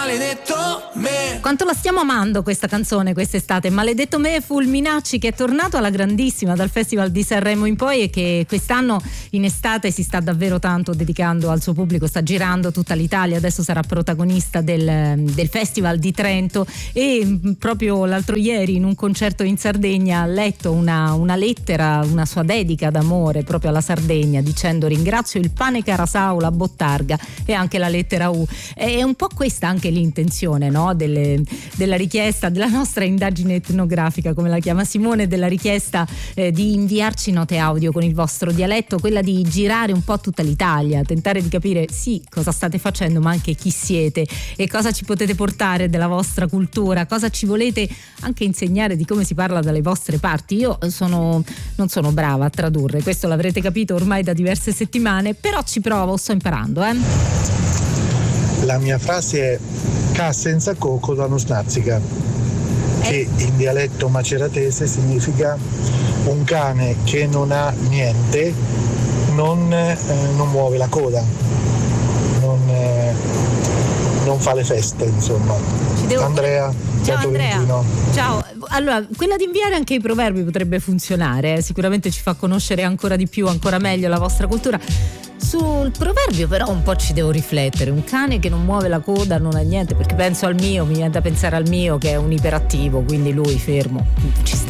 maledetto me. Quanto la stiamo amando questa canzone quest'estate. Maledetto me, Fulminacci, che è tornato alla grandissima dal Festival di Sanremo in poi e che quest'anno in estate si sta davvero tanto dedicando al suo pubblico, sta girando tutta l'Italia, adesso sarà protagonista del Festival di Trento e proprio l'altro ieri in un concerto in Sardegna ha letto una lettera, una sua dedica d'amore proprio alla Sardegna, dicendo: ringrazio il pane Carasau, la Bottarga e anche la lettera U. È un po' questa anche l'intenzione, no? Della richiesta, della nostra indagine etnografica, come la chiama Simone, della richiesta di inviarci note audio con il vostro dialetto, quella di girare un po' tutta l'Italia, tentare di capire sì cosa state facendo, ma anche chi siete e cosa ci potete portare della vostra cultura, cosa ci volete anche insegnare di come si parla dalle vostre parti. Io non sono brava a tradurre, questo l'avrete capito ormai da diverse settimane, però ci provo, sto imparando. La mia frase è ca senza cocco da non snazzica, che in dialetto maceratese significa un cane che non ha niente non muove la coda, non fa le feste, insomma. Andrea, ciao Andrea. Valentino. Ciao. Allora, quella di inviare anche i proverbi potrebbe funzionare, sicuramente ci fa conoscere ancora di più, ancora meglio la vostra cultura. Sul proverbio però un po' ci devo riflettere. Un cane che non muove la coda non ha niente, perché penso al mio, mi viene da pensare al mio che è un iperattivo, quindi lui fermo ci sta.